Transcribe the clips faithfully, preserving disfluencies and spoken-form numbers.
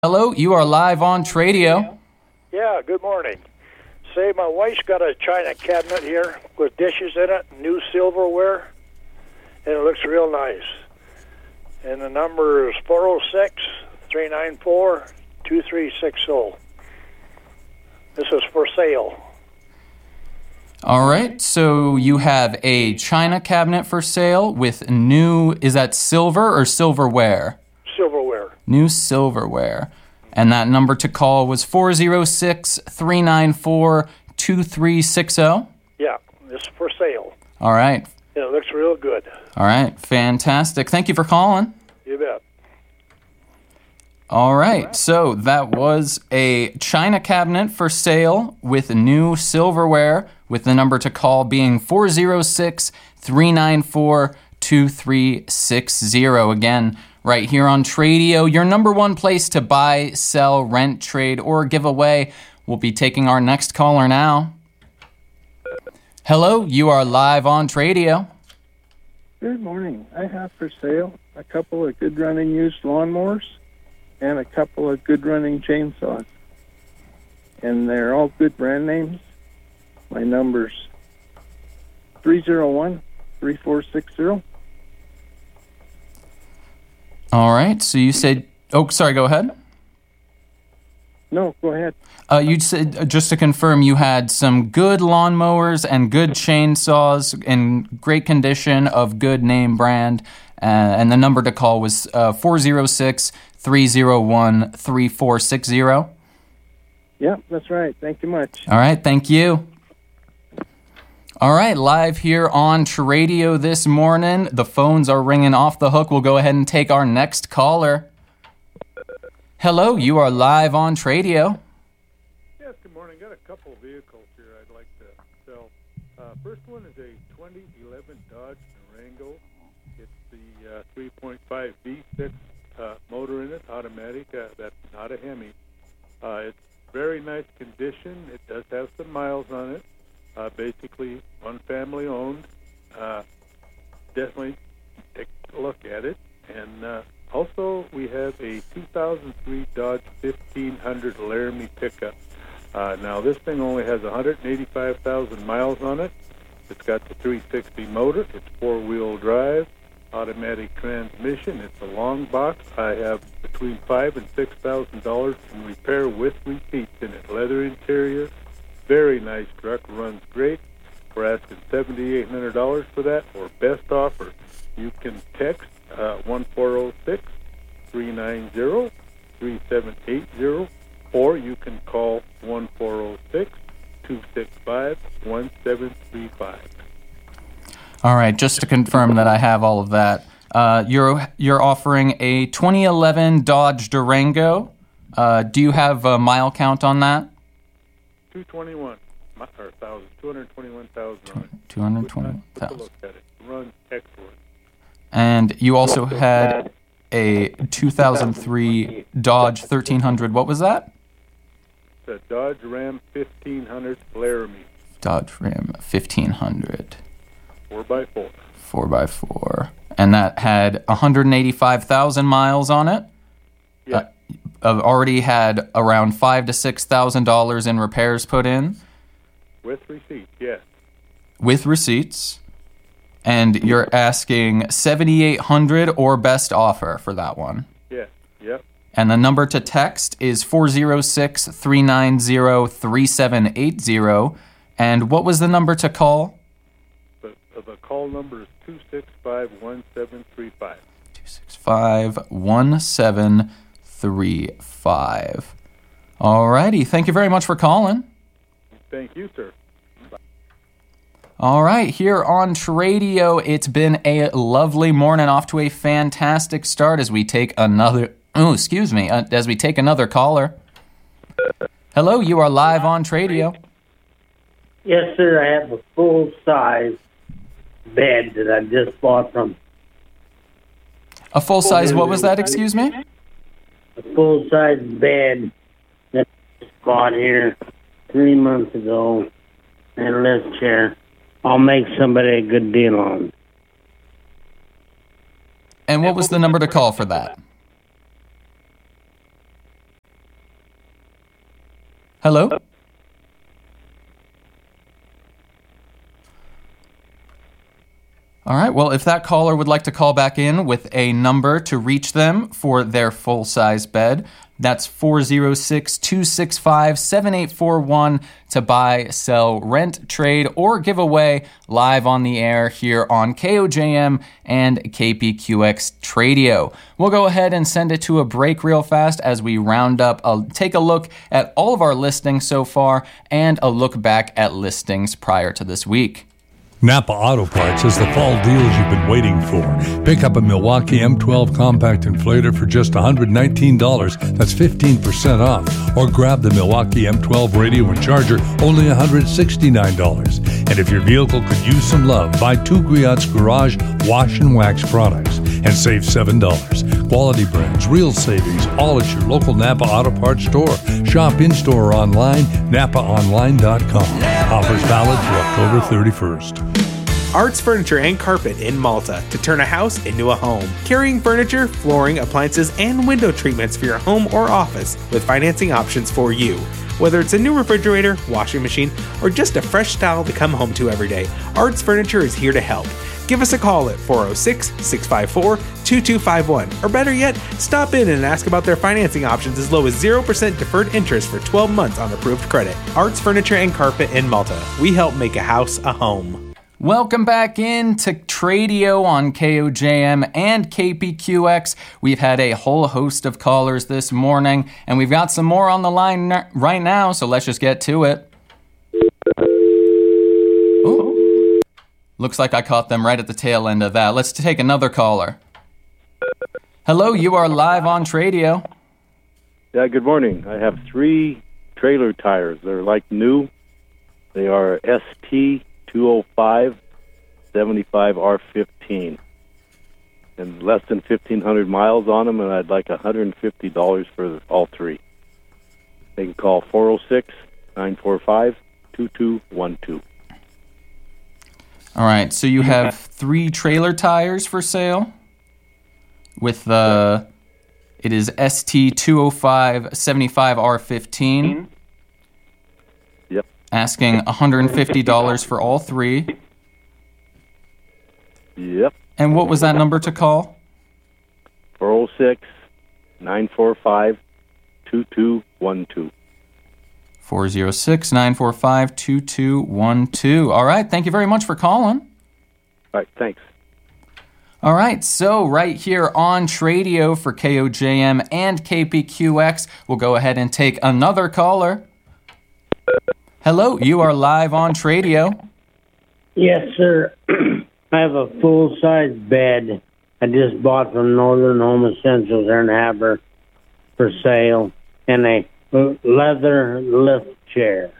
Hello, you are live on Tradio. Yeah, good morning. Say, my wife's got a china cabinet here with dishes in it, new silverware, and it looks real nice. And the number is four oh six, three nine four, two three six oh. This is for sale. All right, so you have a china cabinet for sale with new, is that silver or silverware? Silverware. New silverware. And that number to call was four oh six, three nine four, two three six oh? Yeah, this is for sale. All right. And it looks real good. All right, fantastic. Thank you for calling. You bet. All right, so that was a china cabinet for sale with new silverware, with the number to call being four oh six, three nine four, two three six oh. Again, right here on Tradio, your number one place to buy, sell, rent, trade, or give away. We'll be taking our next caller now. Hello, you are live on Tradio. Good morning. I have for sale a couple of good running used lawnmowers and a couple of good running chainsaws. And they're all good brand names. My number's three oh one, three four six oh. All right, so you said, oh, sorry, go ahead. No, go ahead. Uh, you said, uh, just to confirm, you had some good lawnmowers and good chainsaws in great condition of good name brand, uh, and the number to call was uh, four oh six, three oh one, three four six oh. Yep, that's right. Thank you much. All right, thank you. All right, live here on Tradio this morning. The phones are ringing off the hook. We'll go ahead and take our next caller. Hello, you are live on Tradio. Yes, good morning. Got a couple of vehicles here I'd like to sell. Uh, first one is a twenty eleven Dodge Durango. It's the uh, three point five V six uh, motor in it, automatic. Uh, that's not a Hemi. Uh, it's very nice condition. It does have some miles on it. Uh, basically, one family owned. Uh, definitely take a look at it. And uh, also, we have a two thousand three Dodge fifteen hundred Laramie pickup. Uh, now, this thing only has one hundred eighty-five thousand miles on it. It's got the three sixty motor. It's four-wheel drive, automatic transmission. It's a long box. I have between five and six thousand dollars in repair with receipts in it. Leather interior. Very nice truck, runs great. We're asking seven thousand eight hundred dollars for that, or best offer. You can text uh, one four zero six, three nine zero, three seven eight zero, or you can call one four zero six, two six five, one seven three five. All right, just to confirm that I have all of that, uh, you're you're offering a twenty eleven Dodge Durango. Uh, do you have a mile count on that? two twenty-one, or one thousand, two hundred twenty-one thousand on it. two hundred twenty-one thousand. Take a look at it. Runs excellent. And you also had a two thousand three Dodge thirteen hundred. What was that? It's a Dodge Ram fifteen hundred Laramie. Dodge Ram fifteen hundred. four by four. four by four. And that had one hundred eighty-five thousand miles on it? Yeah. Uh, I've already had around five to six thousand dollars in repairs put in. With receipts, yes. With receipts. And you're asking seven thousand eight hundred dollars or best offer for that one. Yes, yep. And the number to text is four oh six, three nine zero, three seven eight zero. And what was the number to call? The, the call number is two six five, one seven three five. two six five, one seven three five. All righty. Thank you very much for calling. Thank you, sir. Bye. All right. Here on Tradio, it's been a lovely morning, off to a fantastic start as we take another, oh, excuse me, uh, as we take another caller. Hello, you are live on Tradio. Yes, sir. I have a full-size bed that I just bought from. A full size, what was that, excuse me? A full-size bed that I just bought here three months ago, and a lift chair. I'll make somebody a good deal on. And what was the number to call for that? Hello? All right, well, if that caller would like to call back in with a number to reach them for their full-size bed, that's four oh six, two six five, seven eight four one to buy, sell, rent, trade, or give away live on the air here on K O J M and K P Q X Tradio. We'll go ahead and send it to a break real fast as we round up, a, take a look at all of our listings so far and a look back at listings prior to this week. Napa Auto Parts has the fall deals you've been waiting for. Pick up a Milwaukee M twelve compact inflator for just one hundred nineteen dollars. That's fifteen percent off. Or grab the Milwaukee M twelve radio and charger, only one hundred sixty-nine dollars. And if your vehicle could use some love, buy two Griot's Garage wash and wax products and save seven dollars. Quality brands, real savings, all at your local Napa Auto Parts store. Shop in-store or online, napa online dot com. Offers valid through October thirty-first. Arts Furniture and Carpet in Malta to turn a house into a home. Carrying furniture, flooring, appliances, and window treatments for your home or office with financing options for you. Whether it's a new refrigerator, washing machine, or just a fresh style to come home to every day, Arts Furniture is here to help. Give us a call at four oh six, six five four, two two five one, or better yet, stop in and ask about their financing options as low as zero percent deferred interest for twelve months on approved credit. Arts Furniture and Carpet in Malta. We help make a house a home. Welcome back in to Tradio on K O J M and K P Q X. We've had a whole host of callers this morning, and we've got some more on the line n- right now, so let's just get to it. Oh, looks like I caught them right at the tail end of that. Let's take another caller. Hello, you are live on Tradio. Yeah, good morning. I have three trailer tires. They're like new. They are S T two oh five seventy-five R fifteen, and less than fifteen hundred miles on them, and I'd like one hundred fifty dollars for all three. They can call four oh six, nine four five, two two one two. All right, so you have three trailer tires for sale with the, uh, it is S T two oh five seventy-five R fifteen. Yep. Asking one hundred fifty dollars for all three. Yep. And what was that number to call? four oh six, nine four five, two two one two. four oh six, nine four five, two two one two. All right, thank you very much for calling. All right, thanks. All right, so right here on Tradio for K O J M and K P Q X, we'll go ahead and take another caller. Hello, you are live on Tradio. Yes, sir. I have a full-size bed I just bought from Northern Home Essentials there in Haber for sale, and a leather lift chair.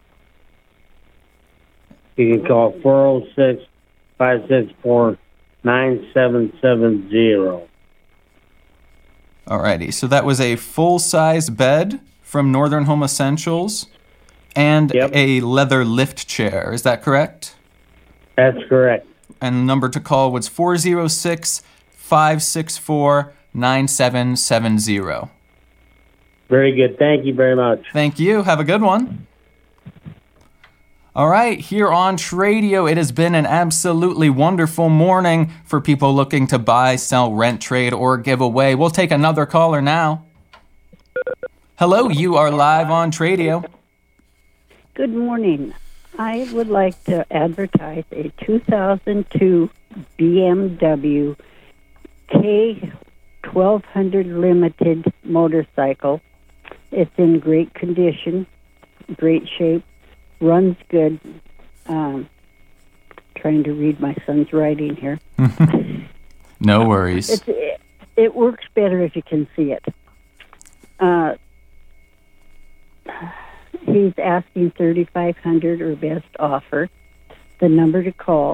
You can call four oh six, five six four, nine seven seven zero. All righty, so that was a full-size bed from Northern Home Essentials and Yep. a leather lift chair. Is that correct? That's correct. And the number to call was four oh six, five six four, nine seven seven zero. Very good. Thank you very much. Thank you. Have a good one. All right, here on Tradio, it has been an absolutely wonderful morning for people looking to buy, sell, rent, trade, or give away. We'll take another caller now. Hello, you are live on Tradio. Good morning. I would like to advertise a two thousand two B M W K twelve hundred Limited motorcycle. It's in great condition, great shape, runs good. Um, trying to read my son's writing here. No worries. It's, it, it works better if you can see it. Uh, he's asking thirty-five hundred dollars or best offer. The number to call